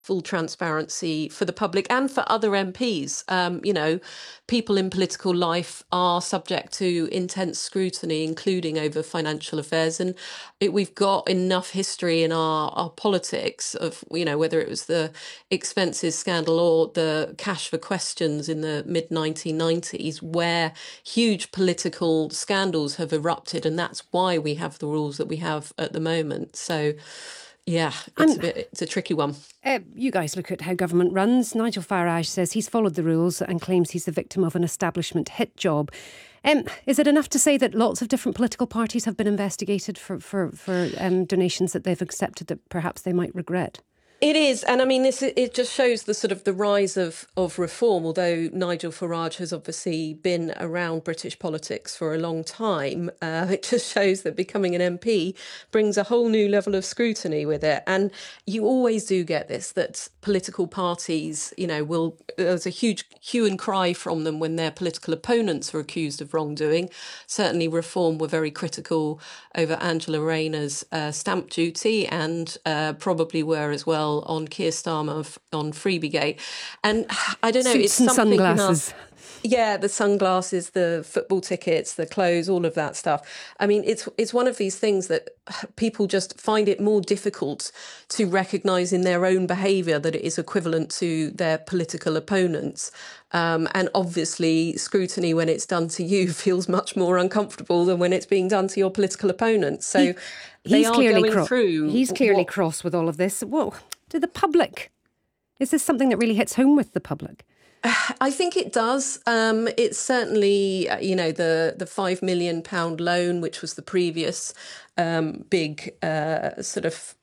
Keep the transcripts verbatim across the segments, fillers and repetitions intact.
full transparency for the public and for other M Ps. Um, you know, people in political life are subject to intense scrutiny, including over financial affairs. And it, we've got enough history in our, our politics of, you know, whether it was the expenses scandal or the cash for questions in the mid nineteen nineties, where huge political scandals have erupted. And that's why we have the rules that we have at the moment. So, yeah, it's and, a bit, it's a tricky one. Uh, you guys look at how government runs. Nigel Farage says he's followed the rules and claims he's the victim of an establishment hit job. Um, is it enough to say that lots of different political parties have been investigated for, for, for um, donations that they've accepted that perhaps they might regret? It is. And I mean, this it just shows the sort of the rise of, of reform, although Nigel Farage has obviously been around British politics for a long time. Uh, it just shows that becoming an M P brings a whole new level of scrutiny with it. And you always do get this, that political parties, you know, will, there's a huge hue and cry from them when their political opponents are accused of wrongdoing. Certainly Reform were very critical over Angela Rayner's uh, stamp duty, and uh, probably were as well on Keir Starmer on Freebiegate. And I don't know, Suits it's and something sunglasses. enough. Yeah, the sunglasses, the football tickets, the clothes, all of that stuff. I mean, it's it's one of these things that people just find it more difficult to recognise in their own behaviour that it is equivalent to their political opponents. Um, and obviously, scrutiny when it's done to you feels much more uncomfortable than when it's being done to your political opponents. So he, they he's are clearly going cro- through. He's clearly what, cross with all of this. Whoa, to the public. Is this something that really hits home with the public? I think it does. Um, it's certainly, you know, the the five million pound loan, which was the previous um, big uh, sort of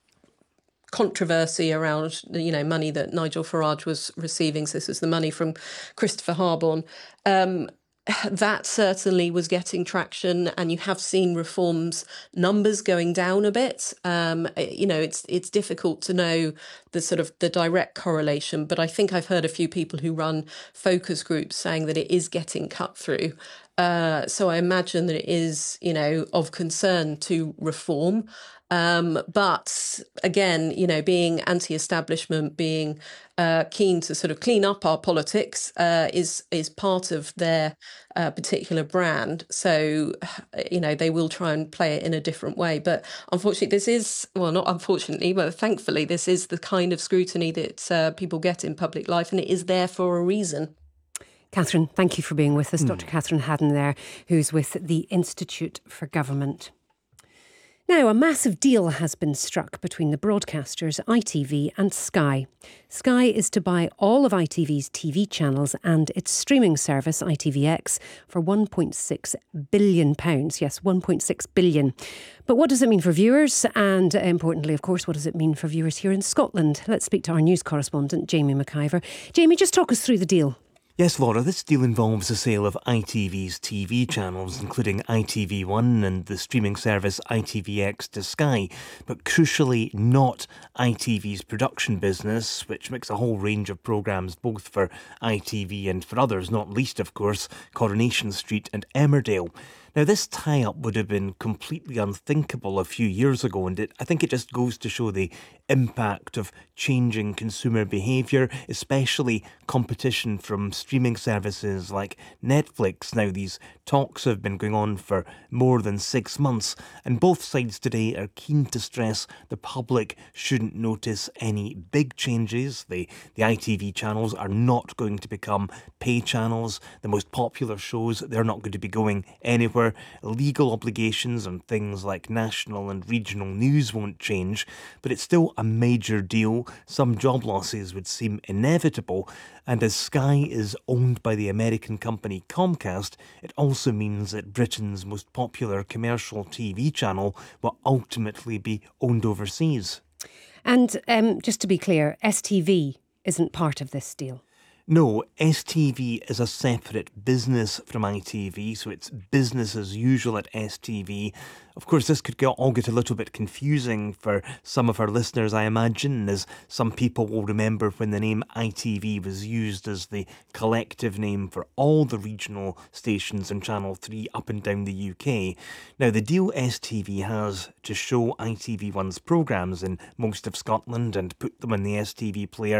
controversy around, you know, money that Nigel Farage was receiving. So this was the money from Christopher Harborne. Um, that certainly was getting traction, and you have seen Reform's numbers going down a bit. Um, you know, it's it's difficult to know the sort of the direct correlation, but I think I've heard a few people who run focus groups saying that it is getting cut through. Uh, so I imagine that it is, you know, of concern to Reform. Um, but again, you know, being anti-establishment, being uh, keen to sort of clean up our politics uh, is is part of their uh, particular brand. So, you know, they will try and play it in a different way. But unfortunately, this is, well, not unfortunately, but thankfully, this is the kind of scrutiny that uh, people get in public life, and it is there for a reason. Catherine, thank you for being with us. Mm. Doctor Catherine Haddon there, who's with the Institute for Government. Now, a massive deal has been struck between the broadcasters I T V and Sky. Sky is to buy all of I T V's T V channels and its streaming service, I T V X, for one point six billion pounds. Yes, one point six billion pounds. But what does it mean for viewers? And uh, importantly, of course, what does it mean for viewers here in Scotland? Let's speak to our news correspondent, Jamie McIver. Jamie, just talk us through the deal. Yes, Laura, this deal involves the sale of I T V's T V channels, including I T V one and the streaming service I T V X to Sky, but crucially not I T V's production business, which makes a whole range of programmes both for I T V and for others, not least, of course, Coronation Street and Emmerdale. Now, this tie-up would have been completely unthinkable a few years ago, and it, I think it just goes to show the impact of changing consumer behaviour, especially competition from streaming services like Netflix. Now, these talks have been going on for more than six months, and both sides today are keen to stress the public shouldn't notice any big changes. The, the I T V channels are not going to become pay channels. The most popular shows, they're not going to be going anywhere. Legal obligations on things like national and regional news won't change, but it's still a major deal. Some job losses would seem inevitable, and as Sky is owned by the American company Comcast, it also means that Britain's most popular commercial T V channel will ultimately be owned overseas. And um, just to be clear, S T V isn't part of this deal. No, S T V is a separate business from I T V, so it's business as usual at S T V. Of course, this could get, all get a little bit confusing for some of our listeners, I imagine, as some people will remember when the name I T V was used as the collective name for all the regional stations on Channel three up and down the U K. Now, the deal S T V has to show I T V one's programmes in most of Scotland and put them on the S T V player